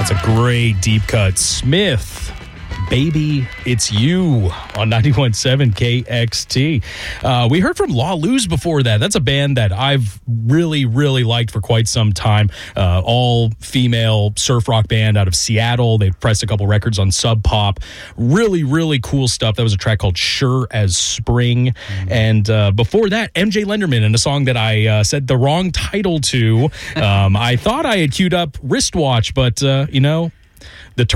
That's a great deep cut. Smith, Baby, It's You on 91.7 KXT. We heard from Law Luz before that. That's a band that I've really, really liked for quite some time. All-female surf rock band out of Seattle. They've pressed a couple records on Sub Pop. Really, really cool stuff. That was a track called Sure as Spring. And before that, MJ Lenderman in a song that I said the wrong title to. I thought I had queued up Wristwatch, but,